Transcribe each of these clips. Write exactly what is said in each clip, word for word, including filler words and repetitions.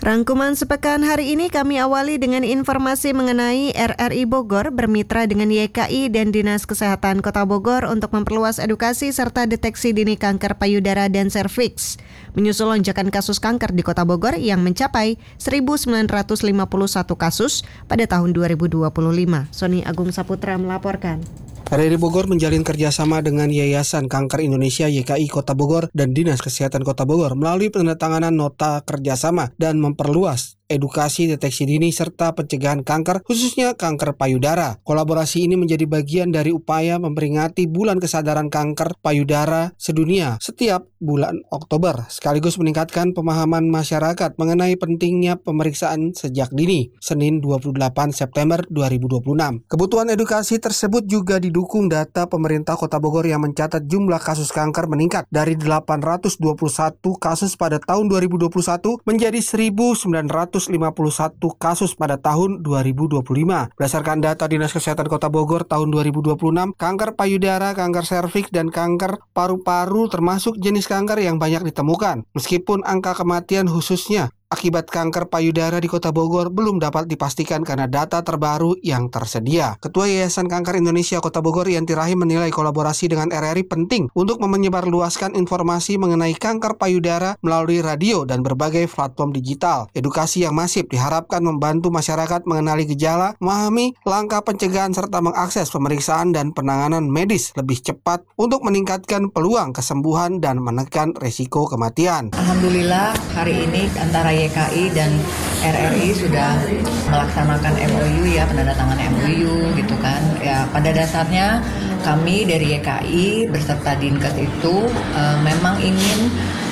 Rangkuman sepekan hari ini kami awali dengan informasi mengenai R R I Bogor bermitra dengan Y K I dan Dinas Kesehatan Kota Bogor untuk memperluas edukasi serta deteksi dini kanker payudara dan serviks. Menyusul lonjakan kasus kanker di Kota Bogor yang mencapai seribu sembilan ratus lima puluh satu kasus pada tahun dua ribu dua puluh lima. Sony Agung Saputra melaporkan. R R I Bogor menjalin kerjasama dengan Yayasan Kanker Indonesia Y K I Kota Bogor dan Dinas Kesehatan Kota Bogor melalui penandatanganan nota kerjasama dan memperluas edukasi deteksi dini serta pencegahan kanker, khususnya kanker payudara. Kolaborasi ini menjadi bagian dari upaya memperingati Bulan Kesadaran Kanker Payudara Sedunia setiap bulan Oktober, sekaligus meningkatkan pemahaman masyarakat mengenai pentingnya pemeriksaan sejak dini, Senin dua puluh delapan September dua ribu dua puluh enam. Kebutuhan edukasi tersebut juga didukung data pemerintah Kota Bogor yang mencatat jumlah kasus kanker meningkat dari delapan ratus dua puluh satu kasus pada tahun dua ribu dua puluh satu menjadi seribu sembilan ratus lima puluh satu kasus pada tahun dua ribu dua puluh lima. Berdasarkan data Dinas Kesehatan Kota Bogor tahun dua ribu dua puluh enam, kanker payudara, kanker serviks, dan kanker paru-paru termasuk jenis kanker yang banyak ditemukan. Meskipun angka kematian khususnya akibat kanker payudara di Kota Bogor belum dapat dipastikan karena data terbaru yang tersedia. Ketua Yayasan Kanker Indonesia Kota Bogor Yanti Rahim menilai kolaborasi dengan R R I penting untuk menyebarluaskan informasi mengenai kanker payudara melalui radio dan berbagai platform digital. Edukasi yang masif diharapkan membantu masyarakat mengenali gejala, memahami langkah pencegahan serta mengakses pemeriksaan dan penanganan medis lebih cepat untuk meningkatkan peluang kesembuhan dan menekan risiko kematian. Alhamdulillah hari ini antara Y K I dan R R I sudah melaksanakan M O U ya, penandatangan M O U gitu kan. Ya, pada dasarnya kami dari Y K I beserta Dinkes itu uh, memang ingin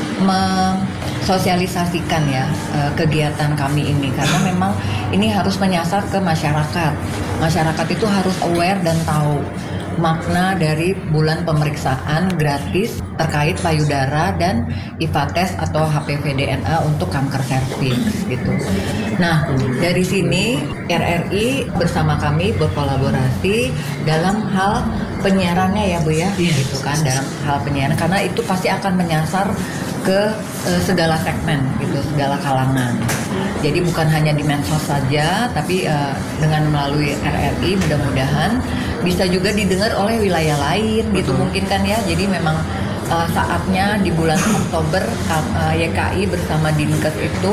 mensosialisasikan ya uh, kegiatan kami ini karena memang ini harus menyasar ke masyarakat. Masyarakat itu harus aware dan tahu makna dari bulan pemeriksaan gratis terkait payudara dan I F A test atau H P V D N A untuk kanker serviks gitu. Nah, dari sini R R I bersama kami berkolaborasi dalam hal penyiarannya ya Bu ya, gitu kan, dalam hal penyiaran karena itu pasti akan menyasar ke uh, segala segmen gitu, segala kalangan. Jadi bukan hanya di medsos saja, tapi uh, dengan melalui R R I mudah-mudahan bisa juga didengar oleh wilayah lain gitu mungkin kan ya. Jadi memang uh, saatnya di bulan Oktober uh, Y K I bersama Dinkes itu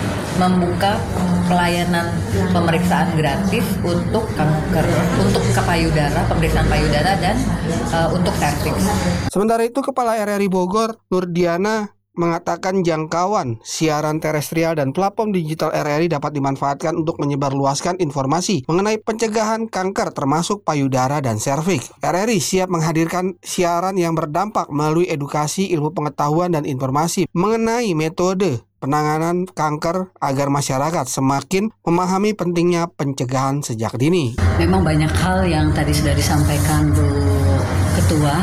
membuka pelayanan pemeriksaan gratis untuk kanker, untuk ke payudara, pemeriksaan payudara dan uh, untuk serviks. Sementara itu Kepala R R I Bogor Nurdiana mengatakan jangkauan siaran terestrial dan platform digital R R I dapat dimanfaatkan untuk menyebarluaskan informasi mengenai pencegahan kanker termasuk payudara dan serviks. R R I siap menghadirkan siaran yang berdampak melalui edukasi ilmu pengetahuan dan informasi mengenai metode penanganan kanker agar masyarakat semakin memahami pentingnya pencegahan sejak dini. Memang banyak hal yang tadi sudah disampaikan Bu Ketua.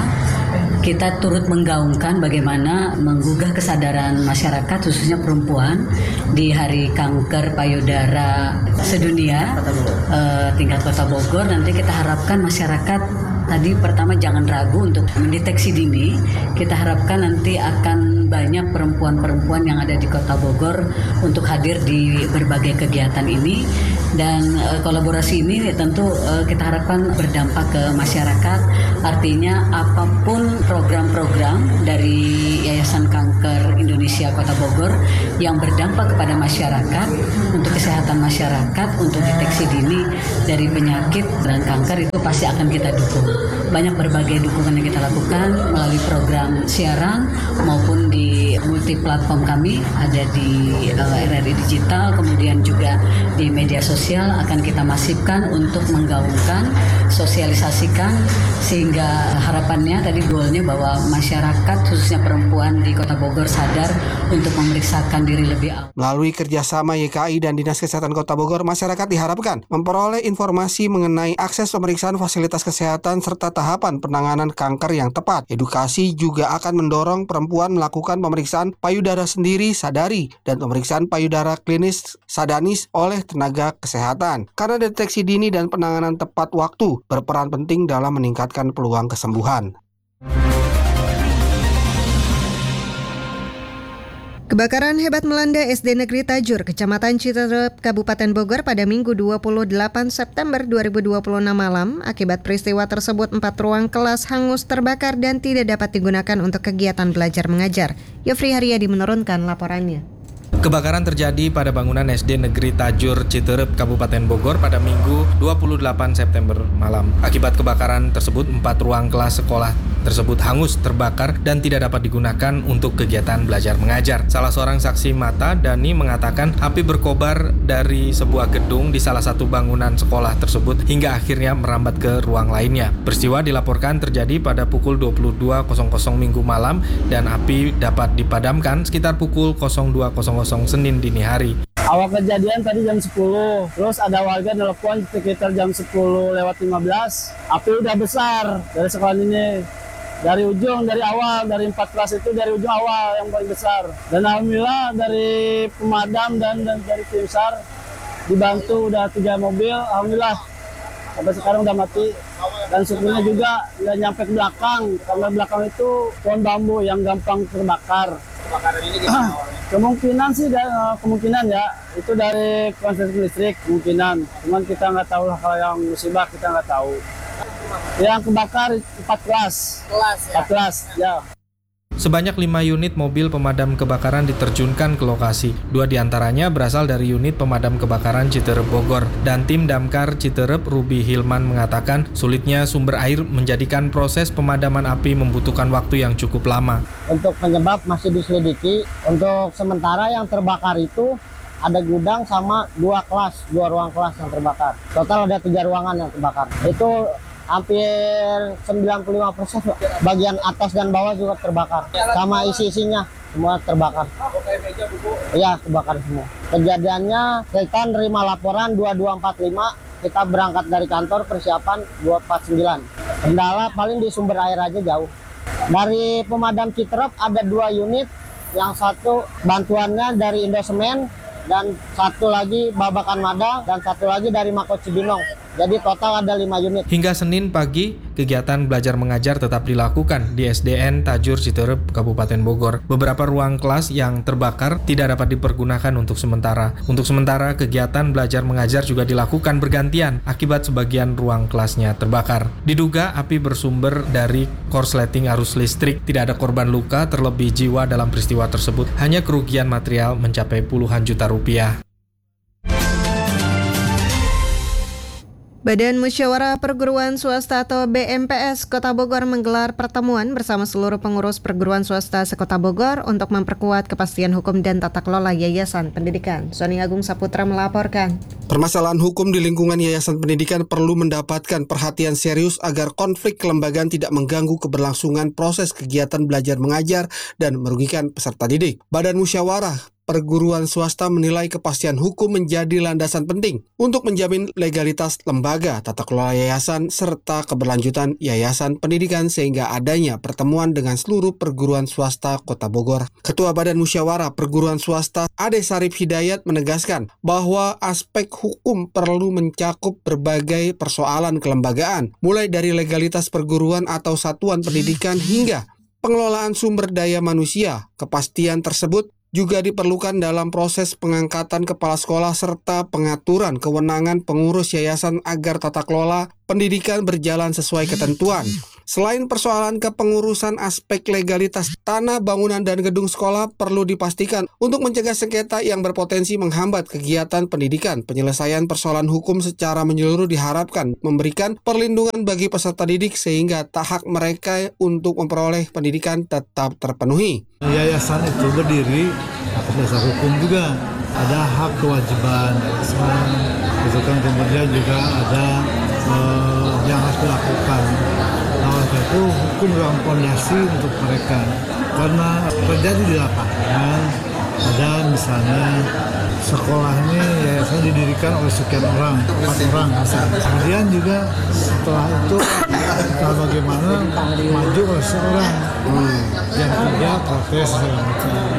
Kita turut menggaungkan bagaimana menggugah kesadaran masyarakat khususnya perempuan di Hari Kanker Payudara Sedunia eh, tingkat Kota Bogor. Nanti kita harapkan masyarakat tadi pertama jangan ragu untuk mendeteksi dini. Kita harapkan nanti akan banyak perempuan-perempuan yang ada di Kota Bogor untuk hadir di berbagai kegiatan ini. Dan e, kolaborasi ini tentu e, kita harapkan berdampak ke masyarakat. Artinya apapun program-program dari Yayasan Kanker Indonesia Kota Bogor yang berdampak kepada masyarakat, untuk kesehatan masyarakat, untuk deteksi dini dari penyakit dan kanker itu pasti akan kita dukung. Banyak berbagai dukungan yang kita lakukan melalui program siaran maupun di multi platform kami, ada di e, R R I Digital, kemudian juga di media sosial akan kita masifkan untuk menggaungkan, sosialisasikan sehingga harapannya tadi goalnya bahwa masyarakat khususnya perempuan di Kota Bogor sadar untuk memeriksakan diri lebih awal. Melalui kerjasama Y K I dan Dinas Kesehatan Kota Bogor, masyarakat diharapkan memperoleh informasi mengenai akses pemeriksaan fasilitas kesehatan serta tahapan penanganan kanker yang tepat. Edukasi juga akan mendorong perempuan melakukan pemeriksaan payudara sendiri sadari dan pemeriksaan payudara klinis sadanis oleh tenaga kesehatan. Karena deteksi dini dan penanganan tepat waktu berperan penting dalam meningkatkan peluang kesembuhan. Kebakaran hebat melanda S D Negeri Tajur, Kecamatan Citerep, Kabupaten Bogor pada Minggu dua puluh delapan September dua ribu dua puluh enam malam. Akibat peristiwa tersebut, empat ruang kelas hangus terbakar dan tidak dapat digunakan untuk kegiatan belajar mengajar. Yofri Haryadi menurunkan laporannya. Kebakaran terjadi pada bangunan S D Negeri Tajur, Citerep, Kabupaten Bogor pada Minggu dua puluh delapan September malam. Akibat kebakaran tersebut, empat ruang kelas sekolah tersebut hangus terbakar dan tidak dapat digunakan untuk kegiatan belajar mengajar. Salah seorang saksi mata, Dani, mengatakan api berkobar dari sebuah gedung di salah satu bangunan sekolah tersebut hingga akhirnya merambat ke ruang lainnya. Peristiwa dilaporkan terjadi pada pukul dua puluh dua Minggu malam dan api dapat dipadamkan sekitar pukul dua Senin dini hari. Awal kejadian tadi jam sepuluh, terus ada warga telepon sekitar jam sepuluh lewat lima belas. Api udah besar dari sekolah ini. Dari ujung, dari awal, dari empat kelas itu dari ujung awal yang paling besar. Dan alhamdulillah dari pemadam dan, dan dari tim SAR dibantu udah tiga mobil, alhamdulillah sampai sekarang udah mati. Dan supirnya juga nggak nyampe ke belakang, karena belakang itu pohon bambu yang gampang terbakar. Kebakaran ini gimana? Kemungkinan sih, kemungkinan ya, itu dari konsleting listrik kemungkinan. Cuman kita nggak tahu kalau yang musibah kita nggak tahu. Yang kebakar empat kelas. Kelas ya. empat kelas, ya. Sebanyak lima unit mobil pemadam kebakaran diterjunkan ke lokasi. Dua diantaranya berasal dari unit pemadam kebakaran Citerep Bogor. Dan tim Damkar Citerep, Ruby Hilman, mengatakan sulitnya sumber air menjadikan proses pemadaman api membutuhkan waktu yang cukup lama. Untuk penyebab masih diselidiki. Untuk sementara yang terbakar itu ada gudang sama dua kelas, dua ruang kelas yang terbakar. Total ada tiga ruangan yang terbakar. Itu hampir sembilan puluh lima persen bagian atas dan bawah juga terbakar, sama isi-isinya semua terbakar. Iya, terbakar semua. Kejadiannya kita nerima laporan dua dua empat lima, kita berangkat dari kantor persiapan dua empat sembilan. Kendala paling di sumber air aja jauh. Dari pemadam Citerep ada dua unit, yang satu bantuannya dari Indosemen dan satu lagi Babakan Mada dan satu lagi dari Mako Cibinong. Jadi total ada lima unit. Hingga Senin pagi, kegiatan belajar mengajar tetap dilakukan di S D N Tajur Citerep, Kabupaten Bogor. Beberapa ruang kelas yang terbakar tidak dapat dipergunakan untuk sementara. Untuk sementara, kegiatan belajar mengajar juga dilakukan bergantian akibat sebagian ruang kelasnya terbakar. Diduga api bersumber dari korsleting arus listrik. Tidak ada korban luka terlebih jiwa dalam peristiwa tersebut. Hanya kerugian material mencapai puluhan juta rupiah. Badan Musyawarah Perguruan Swasta atau B M P S Kota Bogor menggelar pertemuan bersama seluruh pengurus perguruan swasta se-Kota Bogor untuk memperkuat kepastian hukum dan tata kelola Yayasan Pendidikan. Sony Agung Saputra melaporkan. Permasalahan hukum di lingkungan Yayasan Pendidikan perlu mendapatkan perhatian serius agar konflik kelembagaan tidak mengganggu keberlangsungan proses kegiatan belajar mengajar dan merugikan peserta didik. Badan Musyawarah Perguruan swasta menilai kepastian hukum menjadi landasan penting untuk menjamin legalitas lembaga, tata kelola yayasan, serta keberlanjutan yayasan pendidikan sehingga adanya pertemuan dengan seluruh perguruan swasta Kota Bogor. Ketua Badan Musyawarah Perguruan Swasta Ade Sarif Hidayat menegaskan bahwa aspek hukum perlu mencakup berbagai persoalan kelembagaan, mulai dari legalitas perguruan atau satuan pendidikan hingga pengelolaan sumber daya manusia. Kepastian tersebut juga diperlukan dalam proses pengangkatan kepala sekolah serta pengaturan kewenangan pengurus yayasan agar tata kelola pendidikan berjalan sesuai ketentuan. Selain persoalan kepengurusan, aspek legalitas tanah, bangunan, dan gedung sekolah perlu dipastikan untuk mencegah sengketa yang berpotensi menghambat kegiatan pendidikan. Penyelesaian persoalan hukum secara menyeluruh diharapkan memberikan perlindungan bagi peserta didik sehingga hak mereka untuk memperoleh pendidikan tetap terpenuhi. Yayasan itu berdiri atas dasar hukum juga, ada hak kewajiban, itu kan kemudian juga ada eh, yang harus dilakukan. Nah, oleh itu hukum adalah fondasi untuk mereka, karena terjadi di lapangan ada misalnya sekolah ini yayasan didirikan oleh sekian orang, empat orang. Kemudian juga setelah itu entah bagaimana maju oleh seorang, hmm. yang ketiga protes segala macam.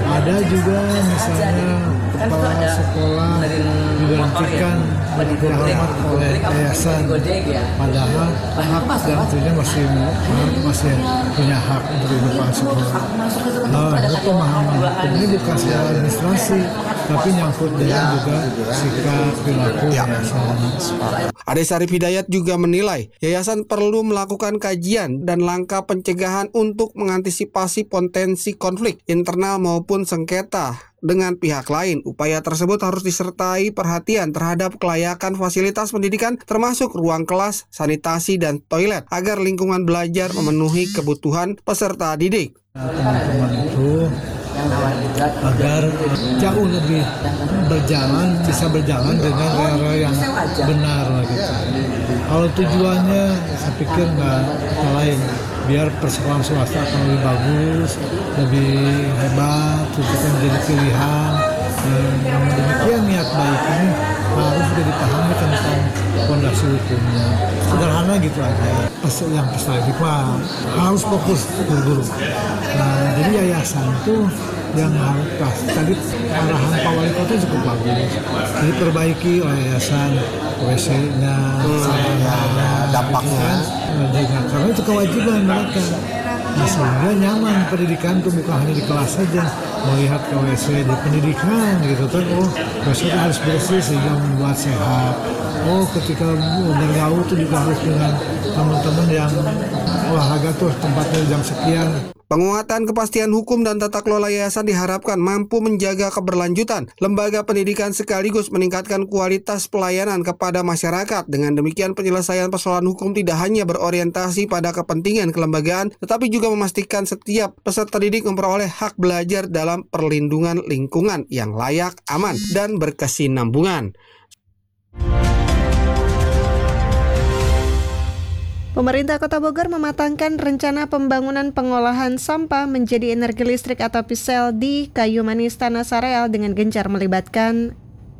Ada juga misalnya kepala sekolah diberhentikan dihormat oleh yayasan, padahal hak dan tentunya masih masih punya hak untuk kepala sekolah. Nah, itu pemahaman hukum ini bukan secara administrasi, tapi nyangkut dengan juga sikap perilaku yayasan. Ade Sarif Hidayat juga menilai yayasan perlu melakukan kajian dan langkah pencegahan untuk mengantisipasi potensi konflik internal maupun sengketa dengan pihak lain. Upaya tersebut harus disertai perhatian terhadap kelayakan fasilitas pendidikan termasuk ruang kelas, sanitasi, dan toilet agar lingkungan belajar memenuhi kebutuhan peserta didik. Teman-teman itu agar jauh lebih berjalan, bisa berjalan dengan rel-rel yang benar gitu. Kalau tujuannya saya pikir nggak kata lain, biar persekolahan swasta akan lebih bagus, lebih hebat, itu kan menjadi pilihan. Dan demikian niat baik ini harus juga dipahami tentang fondasi hukumnya. Sederhana gitu aja. Yang perspektif mah harus fokus guru-guru. Nah, jadi yayasan tuh yang harus tadi arahan Pak Wali Kota cukup bagus. Jadi perbaiki oleh yayasan, W C-nya, sarannya, dampaknya, kan? Karena itu kewajiban mereka. Nah, sehingga nyaman pendidikan itu bukan hanya di kelas saja, melihat ke W C di pendidikan gitu kan. Oh, W C harus bersih sehingga membuat sehat. Oh, ketika bergaul itu juga harus dengan teman-teman yang olahraga tuh tempatnya jam sekian. Penguatan kepastian hukum dan tata kelola yayasan diharapkan mampu menjaga keberlanjutan lembaga pendidikan sekaligus meningkatkan kualitas pelayanan kepada masyarakat. Dengan demikian penyelesaian persoalan hukum tidak hanya berorientasi pada kepentingan kelembagaan, tetapi juga memastikan setiap peserta didik memperoleh hak belajar dalam perlindungan lingkungan yang layak, aman, dan berkesinambungan. Pemerintah Kota Bogor mematangkan rencana pembangunan pengolahan sampah menjadi energi listrik atau P S E L di Kayu Manis Tanah Sareal dengan gencar melibatkan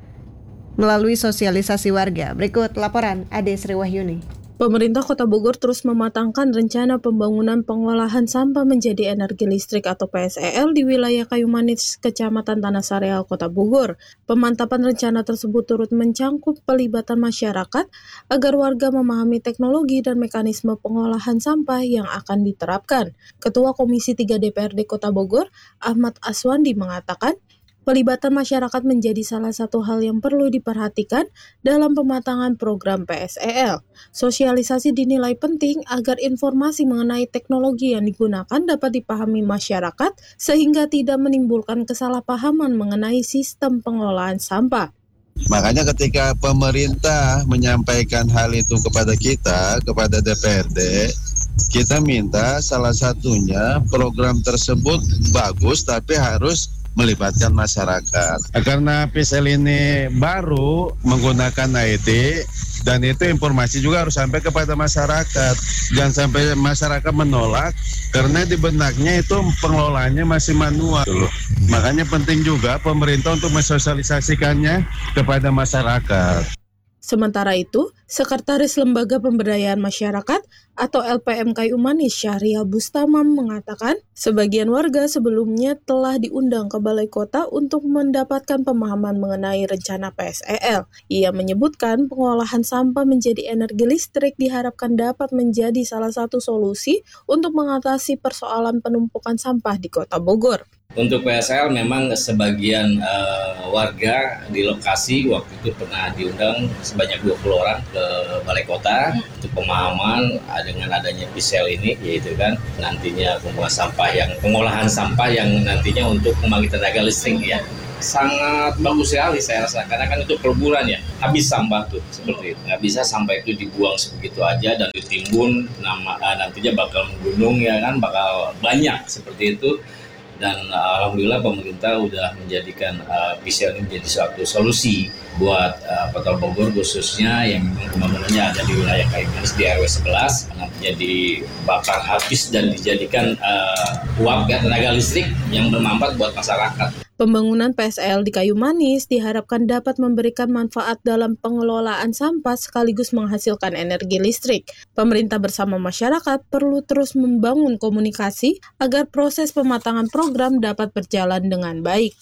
melalui sosialisasi warga. Berikut laporan Ade Sri Wahyuni. Pemerintah Kota Bogor terus mematangkan rencana pembangunan pengolahan sampah menjadi energi listrik atau P S E L di wilayah Kayu Manis, Kecamatan Tanah Sareal, Kota Bogor. Pemantapan rencana tersebut turut mencangkup pelibatan masyarakat agar warga memahami teknologi dan mekanisme pengolahan sampah yang akan diterapkan. Ketua Komisi tiga D P R D Kota Bogor, Ahmad Aswandi mengatakan, pelibatan masyarakat menjadi salah satu hal yang perlu diperhatikan dalam pematangan program P S E L. Sosialisasi dinilai penting agar informasi mengenai teknologi yang digunakan dapat dipahami masyarakat sehingga tidak menimbulkan kesalahpahaman mengenai sistem pengolahan sampah. Makanya ketika pemerintah menyampaikan hal itu kepada kita, kepada D P R D, kita minta salah satunya program tersebut bagus tapi harus melibatkan masyarakat. Karena P S E L ini baru menggunakan I T dan itu informasi juga harus sampai kepada masyarakat. Jangan sampai masyarakat menolak karena di benaknya itu pengelolaannya masih manual. Makanya penting juga pemerintah untuk mensosialisasikannya kepada masyarakat. Sementara itu, Sekretaris Lembaga Pemberdayaan Masyarakat atau L P M Kayu Manis Syahrial Bustamam mengatakan, sebagian warga sebelumnya telah diundang ke Balai Kota untuk mendapatkan pemahaman mengenai rencana P S E L. Ia menyebutkan pengolahan sampah menjadi energi listrik diharapkan dapat menjadi salah satu solusi untuk mengatasi persoalan penumpukan sampah di Kota Bogor. Untuk P S E L memang sebagian uh, warga di lokasi waktu itu pernah diundang sebanyak dua puluh orang ke Balai Kota untuk pemahaman dengan adanya P S E L ini, yaitu kan nantinya pembuangan sampah yang pengolahan sampah yang nantinya untuk membangkit tenaga listrik ya. Sangat bagus sekali saya rasa karena kan itu per bulan ya habis sampah tuh seperti itu, nggak bisa sampah itu dibuang sebegitu aja dan ditimbun nama, nantinya bakal menggunung ya kan, bakal banyak seperti itu. Dan uh, alhamdulillah pemerintah udah menjadikan uh, P S E L ini menjadi suatu solusi buat uh, Kota Bogor khususnya yang pembangunannya ada di wilayah Kayu Manis di R W sebelas, nantinya dibakar habis dan dijadikan uh, uap ya, tenaga listrik yang bermanfaat buat masyarakat. Pembangunan P S E L di Kayu Manis diharapkan dapat memberikan manfaat dalam pengelolaan sampah sekaligus menghasilkan energi listrik. Pemerintah bersama masyarakat perlu terus membangun komunikasi agar proses pematangan program dapat berjalan dengan baik.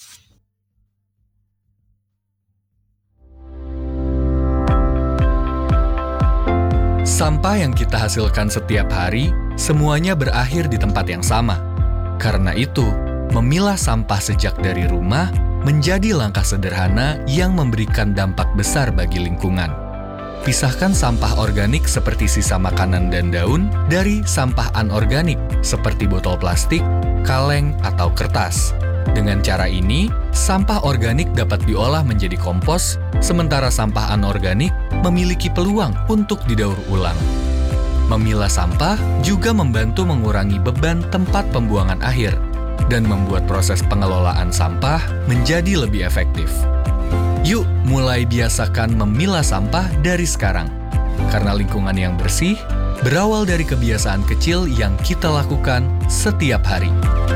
Sampah yang kita hasilkan setiap hari, semuanya berakhir di tempat yang sama. Karena itu, memilah sampah sejak dari rumah menjadi langkah sederhana yang memberikan dampak besar bagi lingkungan. Pisahkan sampah organik seperti sisa makanan dan daun dari sampah anorganik seperti botol plastik, kaleng, atau kertas. Dengan cara ini, sampah organik dapat diolah menjadi kompos, sementara sampah anorganik memiliki peluang untuk didaur ulang. Memilah sampah juga membantu mengurangi beban tempat pembuangan akhir dan membuat proses pengelolaan sampah menjadi lebih efektif. Yuk mulai biasakan memilah sampah dari sekarang, karena lingkungan yang bersih berawal dari kebiasaan kecil yang kita lakukan setiap hari.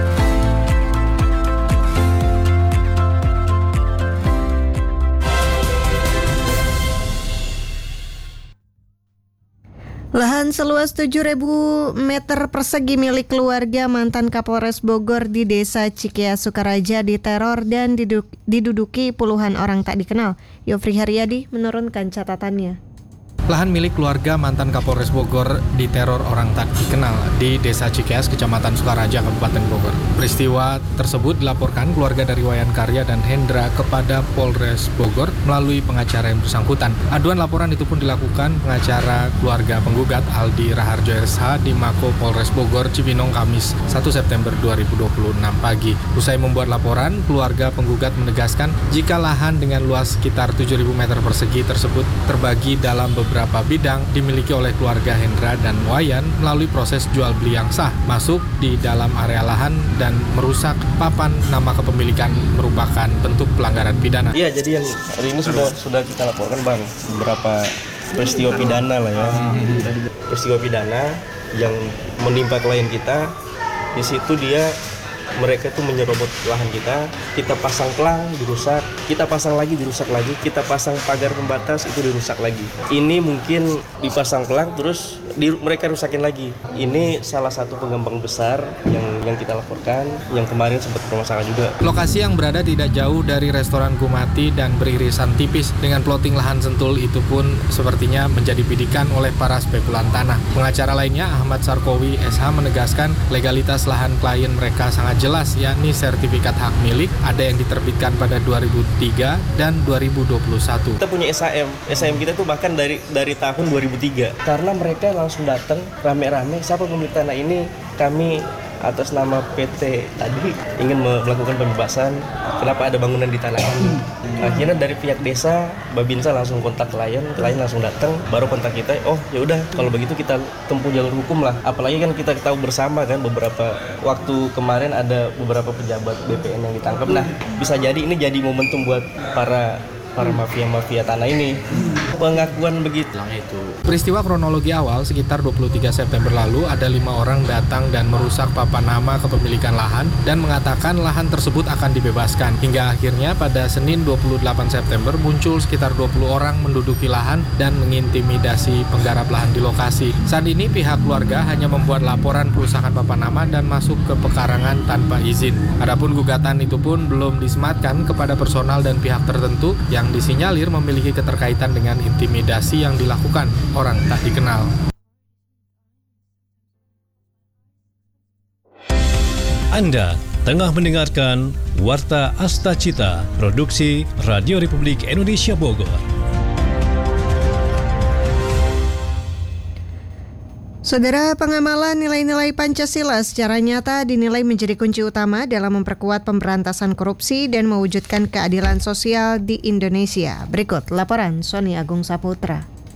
Lahan seluas tujuh ribu meter persegi milik keluarga mantan Kapolres Bogor di Desa Cikeas Sukaraja diteror dan diduduki puluhan orang tak dikenal. Yofri Haryadi menurunkan catatannya. Lahan milik keluarga mantan Kapolres Bogor diteror orang tak dikenal di Desa Cikeas, Kecamatan Sukaraja, Kabupaten Bogor. Peristiwa tersebut dilaporkan keluarga dari Wayan Karya dan Hendra kepada Polres Bogor melalui pengacara yang bersangkutan. Aduan laporan itu pun dilakukan pengacara keluarga penggugat Aldi Raharjo S H di Mako Polres Bogor, Cibinong, Kamis satu September dua ribu dua puluh enam pagi. Usai membuat laporan, keluarga penggugat menegaskan jika lahan dengan luas sekitar tujuh ribu meter persegi tersebut terbagi dalam beberapa Beberapa bidang dimiliki oleh keluarga Hendra dan Wayan melalui proses jual beli yang sah, masuk di dalam area lahan dan merusak papan nama kepemilikan merupakan bentuk pelanggaran pidana. Iya, jadi yang hari ini sudah sudah kita laporkan, Bang, beberapa peristiwa pidana lah ya. Peristiwa pidana yang menimpa klien kita. Di situ dia mereka itu menyerobot lahan kita, kita pasang pelang, dirusak, kita pasang lagi, dirusak lagi, kita pasang pagar pembatas, itu dirusak lagi. Ini mungkin dipasang pelang, terus di, mereka rusakin lagi. Ini salah satu pengembang besar yang yang kita laporkan, yang kemarin sempat bermasalah juga. Lokasi yang berada tidak jauh dari restoran Gumati dan beririsan tipis dengan plotting lahan Sentul itu pun sepertinya menjadi bidikan oleh para spekulan tanah. Pengacara lainnya, Ahmad Sarkowi S H, menegaskan legalitas lahan klien mereka sangat jelas, yakni sertifikat hak milik ada yang diterbitkan pada dua ribu tiga dan dua ribu dua puluh satu. Kita punya S A M, S A M kita tuh bahkan dari dari tahun dua ribu tiga. Karena mereka langsung datang rame-rame, siapa pemilik tanah ini, kami atas nama P T tadi ingin melakukan pembebasan, kenapa ada bangunan di tanah ini. Akhirnya dari pihak desa, Babinsa langsung kontak klien, klien langsung datang, baru kontak kita, oh ya udah kalau begitu kita tempuh jalur hukum lah. Apalagi kan kita tahu bersama kan beberapa waktu kemarin ada beberapa pejabat B P N yang ditangkap. Nah, bisa jadi ini jadi momentum buat para para mafia-mafia tanah ini. Pengakuan begitu. Peristiwa kronologi awal sekitar dua puluh tiga September lalu ada lima orang datang dan merusak papan nama kepemilikan lahan dan mengatakan lahan tersebut akan dibebaskan. Hingga akhirnya pada Senin dua puluh delapan September muncul sekitar dua puluh orang menduduki lahan dan mengintimidasi penggarap lahan di lokasi. Saat ini pihak keluarga hanya membuat laporan perusakan papan nama dan masuk ke pekarangan tanpa izin. Adapun gugatan itu pun belum disematkan kepada personal dan pihak tertentu yang disinyalir memiliki keterkaitan dengan intimidasi yang dilakukan orang tak dikenal. Anda tengah mendengarkan Warta Asta Cita, produksi Radio Republik Indonesia Bogor. Saudara, pengamalan nilai-nilai Pancasila secara nyata dinilai menjadi kunci utama dalam memperkuat pemberantasan korupsi dan mewujudkan keadilan sosial di Indonesia. Berikut laporan Sony Agung Saputra.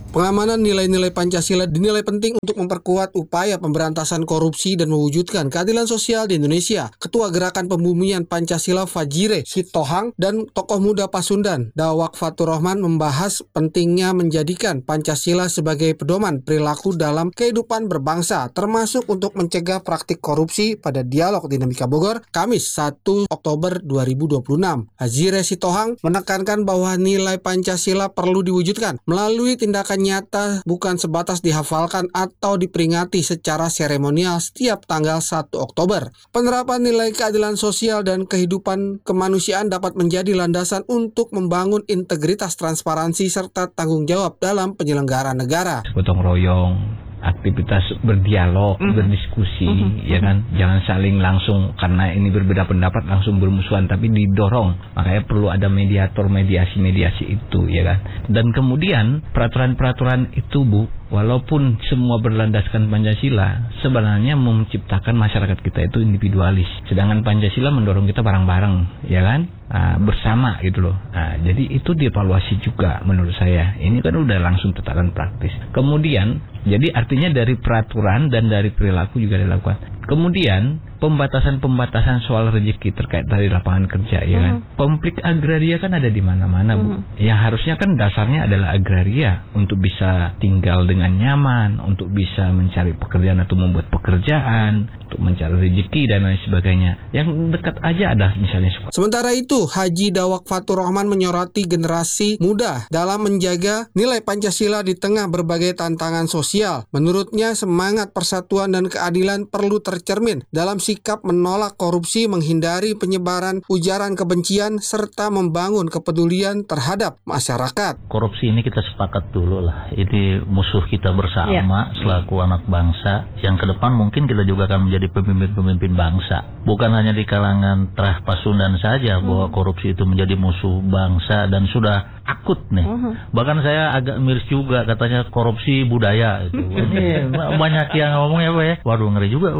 Pengamanan nilai-nilai Pancasila dinilai penting untuk memperkuat upaya pemberantasan korupsi dan mewujudkan keadilan sosial di Indonesia. Ketua Gerakan Pembumian Pancasila Fajire Sitohang dan tokoh muda Pasundan Dawak Fatur Rahman membahas pentingnya menjadikan Pancasila sebagai pedoman perilaku dalam kehidupan berbangsa, termasuk untuk mencegah praktik korupsi pada Dialog Dinamika Bogor, Kamis satu Oktober dua ribu dua puluh enam. Fajire Sitohang menekankan bahwa nilai Pancasila perlu diwujudkan melalui tindakan nyata, bukan sebatas dihafalkan atau diperingati secara seremonial setiap tanggal satu Oktober. Penerapan nilai keadilan sosial dan kehidupan kemanusiaan dapat menjadi landasan untuk membangun integritas, transparansi, serta tanggung jawab dalam penyelenggaraan negara. Gotong royong, aktivitas berdialog, mm. berdiskusi, mm-hmm. ya kan, jangan saling langsung karena ini berbeda pendapat langsung bermusuhan, tapi didorong. Makanya perlu ada mediator, mediasi-mediasi itu, ya kan. Dan kemudian peraturan-peraturan itu, Bu, walaupun semua berlandaskan Pancasila, sebenarnya menciptakan masyarakat kita itu individualis. Sedangkan Pancasila mendorong kita bareng-bareng, ya kan, uh, bersama gitu loh. Nah, jadi itu dievaluasi juga menurut saya. Ini kan udah langsung tataran praktis. Kemudian, jadi artinya dari peraturan dan dari perilaku juga dilakukan. Kemudian pembatasan-pembatasan soal rezeki terkait dari lapangan kerja, ya kan. Uh-huh. Konflik agraria kan ada di mana-mana, Bu. Uh-huh. Yang harusnya kan dasarnya adalah agraria untuk bisa tinggal dengan nyaman, untuk bisa mencari pekerjaan atau membuat pekerjaan, untuk mencari rezeki dan lain sebagainya. Yang dekat aja ada misalnya. Sementara itu, Haji Dawak Fatur Rahman menyoroti generasi muda dalam menjaga nilai Pancasila di tengah berbagai tantangan sosial. Menurutnya, semangat persatuan dan keadilan perlu tercermin dalam sikap menolak korupsi, menghindari penyebaran ujaran kebencian, serta membangun kepedulian terhadap masyarakat. Korupsi ini kita sepakat dulu lah. Ini musuh kita bersama ya. Selaku anak bangsa. Yang ke depan mungkin kita juga akan menjadi pemimpin-pemimpin bangsa. Bukan hanya di kalangan Trah Pasundan saja hmm. bahwa korupsi itu menjadi musuh bangsa dan sudah akut nih. Uh-huh. Bahkan saya agak miris juga katanya korupsi budaya. Gitu. Ini banyak yang ngomong ya Pak ya. Waduh ngeri juga.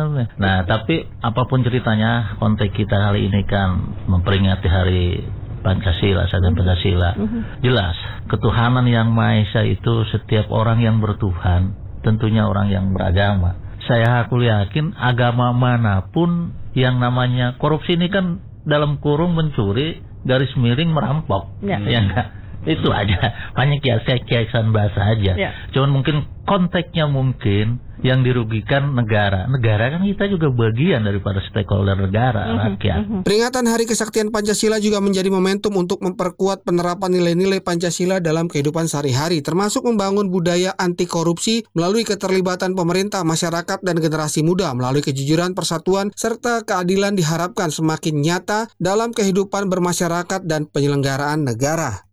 Nah tapi apapun ceritanya, konteks kita kali ini kan memperingati hari Pancasila, Sadar Pancasila. Uh-huh. Jelas ketuhanan yang Maha Esa itu setiap orang yang bertuhan, tentunya orang yang beragama. Saya aku yakin agama manapun yang namanya korupsi ini kan dalam kurung mencuri, garis miring merampok, ya, ya enggak? Itu aja, banyak kias-kiasan bahasa aja. Ya. Cuman mungkin konteksnya mungkin yang dirugikan negara. Negara kan kita juga bagian daripada stakeholder negara, uh-huh, rakyat. Uh-huh. Peringatan Hari Kesaktian Pancasila juga menjadi momentum untuk memperkuat penerapan nilai-nilai Pancasila dalam kehidupan sehari-hari, termasuk membangun budaya anti korupsi melalui keterlibatan pemerintah, masyarakat, dan generasi muda melalui kejujuran, persatuan, serta keadilan diharapkan semakin nyata dalam kehidupan bermasyarakat dan penyelenggaraan negara.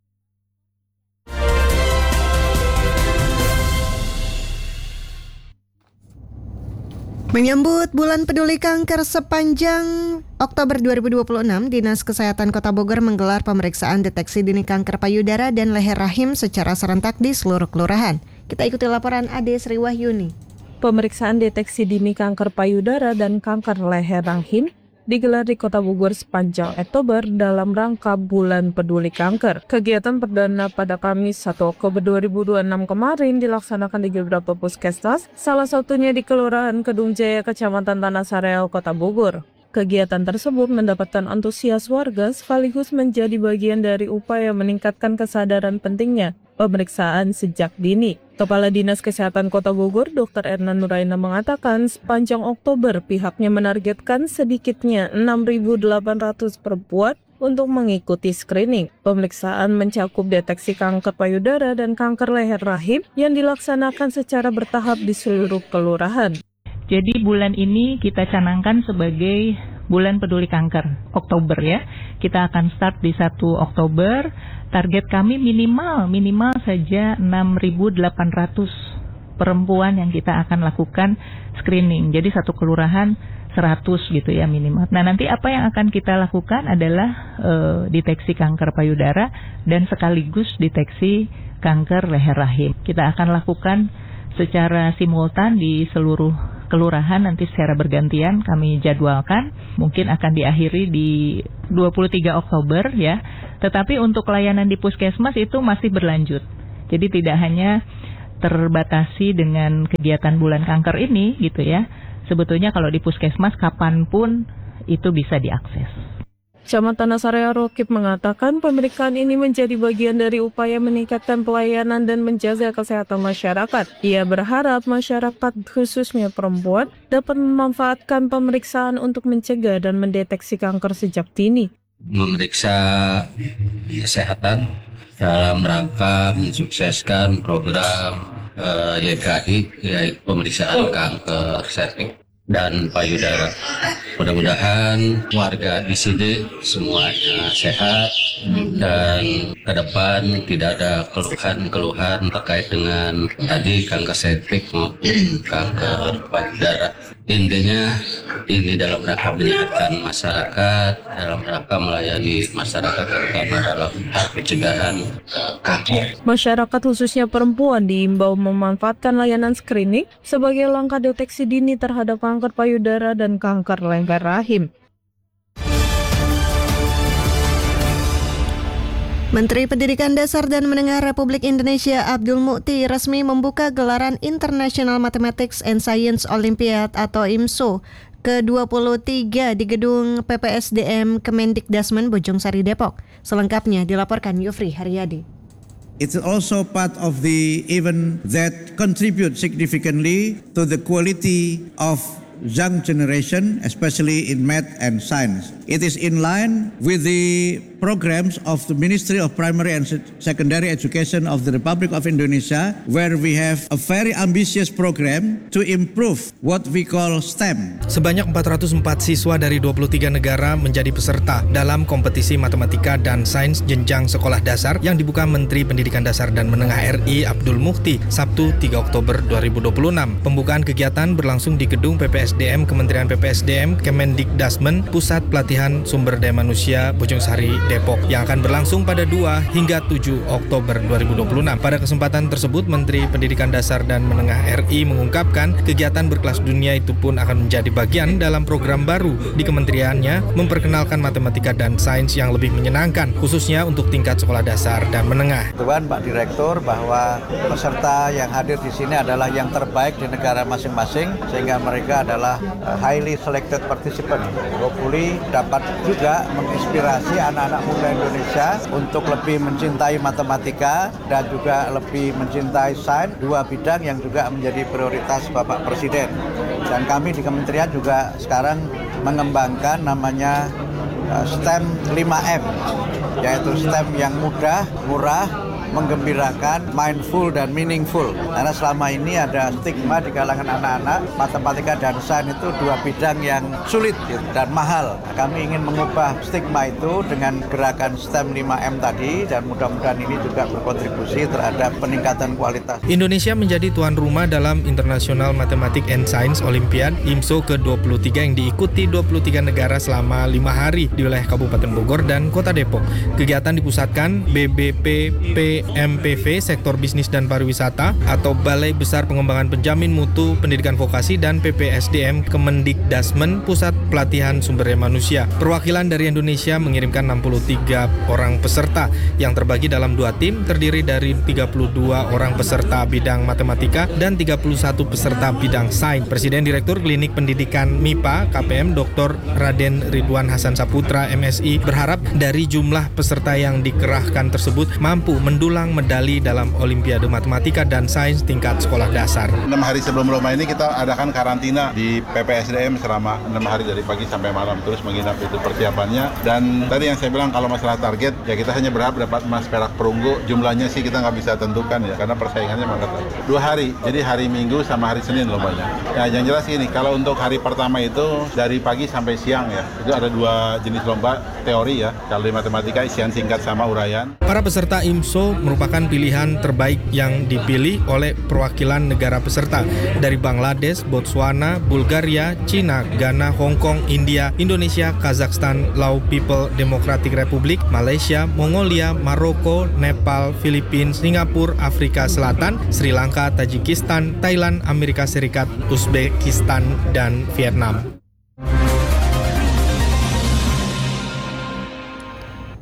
Menyambut Bulan Peduli Kanker sepanjang Oktober dua ribu dua puluh enam, Dinas Kesehatan Kota Bogor menggelar pemeriksaan deteksi dini kanker payudara dan leher rahim secara serentak di seluruh kelurahan. Kita ikuti laporan Ade Sri Wahyuni. Pemeriksaan deteksi dini kanker payudara dan kanker leher rahim digelar di Kota Bogor sepanjang Oktober dalam rangka Bulan Peduli Kanker. Kegiatan perdana pada Kamis satu Oktober dua ribu dua puluh enam kemarin dilaksanakan di beberapa puskesmas, salah satunya di Kelurahan Kedung Jaya, Kecamatan Tanah Sareal, Kota Bogor. Kegiatan tersebut mendapatkan antusias warga sekaligus menjadi bagian dari upaya meningkatkan kesadaran pentingnya pemeriksaan sejak dini. Kepala Dinas Kesehatan Kota Bogor, Dokter Erna Nuraina mengatakan sepanjang Oktober pihaknya menargetkan sedikitnya enam ribu delapan ratus perempuan untuk mengikuti screening. Pemeriksaan mencakup deteksi kanker payudara dan kanker leher rahim yang dilaksanakan secara bertahap di seluruh kelurahan. Jadi bulan ini kita canangkan sebagai Bulan Peduli Kanker, Oktober ya. Kita akan start di satu Oktober. Target kami minimal, minimal saja enam ribu delapan ratus perempuan yang kita akan lakukan screening. Jadi satu kelurahan seratus gitu ya minimal. Nah nanti apa yang akan kita lakukan adalah e, deteksi kanker payudara dan sekaligus deteksi kanker leher rahim. Kita akan lakukan secara simultan di seluruh kelurahan nanti secara bergantian kami jadwalkan. Mungkin akan diakhiri di dua puluh tiga Oktober ya. Tetapi untuk layanan di puskesmas itu masih berlanjut. Jadi tidak hanya terbatasi dengan kegiatan bulan kanker ini gitu ya. Sebetulnya kalau di puskesmas kapanpun itu bisa diakses. Camat Tanah Sarea Rokib mengatakan pemeriksaan ini menjadi bagian dari upaya meningkatkan pelayanan dan menjaga kesehatan masyarakat. Ia berharap masyarakat khususnya perempuan dapat memanfaatkan pemeriksaan untuk mencegah dan mendeteksi kanker sejak dini. Memeriksa kesehatan dalam rangka mensukseskan program uh, Y K I, yaitu pemeriksaan kanker serviks dan payudara. Mudah-mudahan warga di sini semuanya sehat dan ke depan tidak ada keluhan-keluhan terkait dengan tadi kanker serviks maupun kanker payudara. Intinya ini dalam rangka menyehatkan masyarakat, dalam rangka melayani masyarakat terutama dalam pencegahan kanker. Masyarakat khususnya perempuan diimbau memanfaatkan layanan screening sebagai langkah deteksi dini terhadap kanker payudara dan kanker lengger rahim. Menteri Pendidikan Dasar dan Menengah Republik Indonesia Abdul Mukti resmi membuka gelaran International Mathematics and Science Olympiad atau I M S O ke dua puluh tiga di gedung P P S D M Kemendikdasmen Bojongsari Depok. Selengkapnya dilaporkan Yufri Haryadi. It's also part of the event that contribute significantly to the quality of young generation, especially in math and science. It is in line with the programs of the Ministry of Primary and Secondary Education of the Republic of Indonesia, where we have a very ambitious program to improve what we call STEM. Sebanyak empat ratus empat siswa dari dua puluh tiga negara menjadi peserta dalam kompetisi matematika dan sains jenjang sekolah dasar yang dibuka Menteri Pendidikan Dasar dan Menengah R I Abdul Mukti Sabtu tiga Oktober dua ribu dua puluh enam. Pembukaan kegiatan berlangsung di gedung P P S D M Kementerian P P S D M Kemendikdasmen Pusat Pelatihan Sumber Daya Manusia Bojongsari Depok yang akan berlangsung pada dua hingga tujuh Oktober dua ribu dua puluh enam. Pada kesempatan tersebut Menteri Pendidikan Dasar dan Menengah R I mengungkapkan kegiatan berkelas dunia itu pun akan menjadi bagian dalam program baru di kementeriannya memperkenalkan matematika dan sains yang lebih menyenangkan khususnya untuk tingkat sekolah dasar dan menengah. Tuan Pak Direktur bahwa peserta yang hadir di sini adalah yang terbaik di negara masing-masing sehingga mereka adalah highly selected participant. Hopefully dapat juga menginspirasi anak-anak muda Indonesia untuk lebih mencintai matematika dan juga lebih mencintai sains, dua bidang yang juga menjadi prioritas Bapak Presiden. Dan kami di kementerian juga sekarang mengembangkan namanya STEM lima M, yaitu STEM yang mudah, murah, menggembirakan, mindful dan meaningful. Karena selama ini ada stigma di kalangan anak-anak, matematika dan sains itu dua bidang yang sulit dan mahal. Kami ingin mengubah stigma itu dengan gerakan STEM lima M tadi dan mudah-mudahan ini juga berkontribusi terhadap peningkatan kualitas. Indonesia menjadi tuan rumah dalam International Mathematics and Science Olympiad I M S O ke dua puluh tiga yang diikuti dua puluh tiga negara selama lima hari di wilayah Kabupaten Bogor dan Kota Depok. Kegiatan dipusatkan B B P P M P V Sektor Bisnis dan Pariwisata atau Balai Besar Pengembangan Penjamin Mutu Pendidikan Vokasi dan P P S D M Kemendikdasmen Pusat Pelatihan Sumber Daya Manusia. Perwakilan dari Indonesia mengirimkan enam puluh tiga orang peserta yang terbagi dalam dua tim terdiri dari tiga puluh dua orang peserta bidang matematika dan tiga puluh satu peserta bidang sains. Presiden Direktur Klinik Pendidikan M I P A K P M Doktor Raden Ridwan Hasan Saputra M S I berharap dari jumlah peserta yang dikerahkan tersebut mampu mendulang medali dalam Olimpiade Matematika dan Sains tingkat sekolah dasar. enam hari sebelum lomba ini kita adakan karantina di P P S D M selama enam hari dari pagi sampai malam terus menginap itu persiapannya. Dan tadi yang saya bilang kalau masalah target ya kita hanya berharap dapat emas, perak, perunggu. Jumlahnya sih kita nggak bisa tentukan ya karena persaingannya memang ketat. Dua hari, jadi hari Minggu sama hari Senin lombanya. Ya yang jelas ini kalau untuk hari pertama itu dari pagi sampai siang ya itu ada dua jenis lomba teori ya. Kalau di matematika isian singkat sama uraian. Para peserta I M S O merupakan pilihan terbaik yang dipilih oleh perwakilan negara peserta dari Bangladesh, Botswana, Bulgaria, China, Ghana, Hong Kong, India, Indonesia, Kazakhstan, Lao People Democratic Republic, Malaysia, Mongolia, Maroko, Nepal, Filipina, Singapura, Afrika Selatan, Sri Lanka, Tajikistan, Thailand, Amerika Serikat, Uzbekistan, dan Vietnam.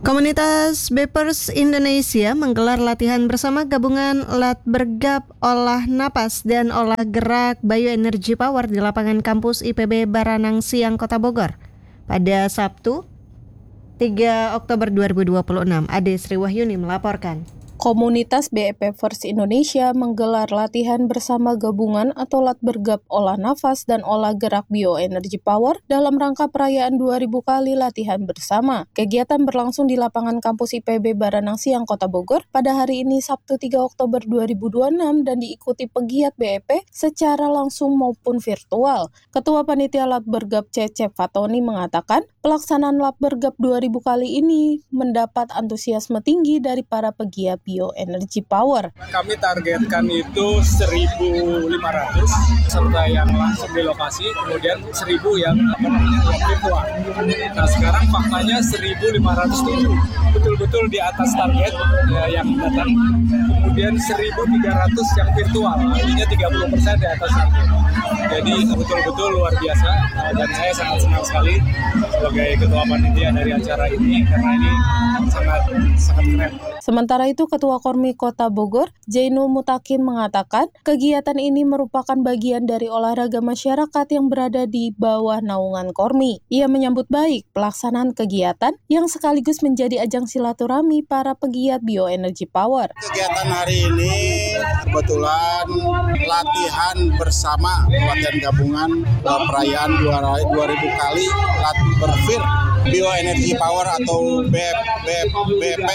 Komunitas Bepers Indonesia menggelar latihan bersama gabungan Lat Bergab Olah Napas dan Olah Gerak Bioenergy Power di lapangan kampus I P B Baranang Siang, Kota Bogor pada Sabtu tiga Oktober dua ribu dua puluh enam. Ade Sri Wahyuni melaporkan. Komunitas B E P First Indonesia menggelar latihan bersama gabungan atau Lat Bergab Olah Nafas dan Olah Gerak Bioenergy Power dalam rangka perayaan dua ribu kali latihan bersama. Kegiatan berlangsung di lapangan kampus I P B Baranang Siang, Kota Bogor pada hari ini Sabtu tiga Oktober dua ribu dua puluh enam dan diikuti pegiat B E P secara langsung maupun virtual. Ketua Panitia Lat Bergab Cecep Fatoni mengatakan, pelaksanaan Lat Bergab dua ribu kali ini mendapat antusiasme tinggi dari para pegiat Bioenergy Power. Kami targetkan itu seribu lima ratus serta yang langsung di lokasi, kemudian seribu yang apa namanya yang virtual. Nah sekarang faktanya seribu lima ratus tujuh, betul-betul di atas target ya, yang datang. Kemudian seribu tiga ratus yang virtual, artinya tiga puluh persen di atas target. Jadi betul-betul luar biasa dan saya sangat senang sekali sebagai ketua panitia dari acara ini karena ini sangat sangat keren. Sementara itu, Ketua Kormi Kota Bogor, Jainul Mutakin mengatakan, kegiatan ini merupakan bagian dari olahraga masyarakat yang berada di bawah naungan Kormi. Ia menyambut baik pelaksanaan kegiatan yang sekaligus menjadi ajang silaturahmi para pegiat Bioenergy Power. Kegiatan hari ini kebetulan latihan bersama, latihan gabungan perayaan dua ribu kali Lat Berfir Bioenergy Power atau B E P.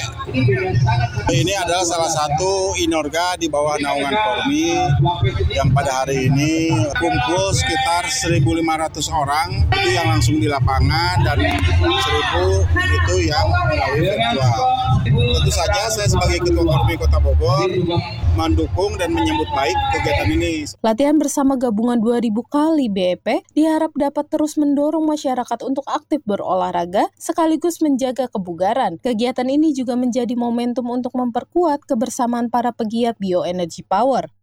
Ini adalah salah satu inorga di bawah naungan Kormi yang pada hari ini kumpul sekitar seribu lima ratus orang itu yang langsung di lapangan dan seribu itu yang melalui virtual. Tentu saja saya sebagai Ketua Kormi Kota Bogor mendukung dan menyambut baik kegiatan ini. Latihan bersama gabungan dua ribu kali B E P diharap dapat terus mendorong masyarakat untuk aktif berolahraga sekaligus menjaga kebugaran. Kegiatan ini juga menjadi momentum untuk memperkuat kebersamaan para pegiat Bioenergy Power.